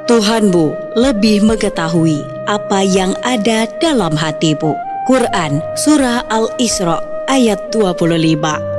Tuhanmu lebih mengetahui apa yang ada dalam hatimu. Quran Surah Al-Isra ayat 25.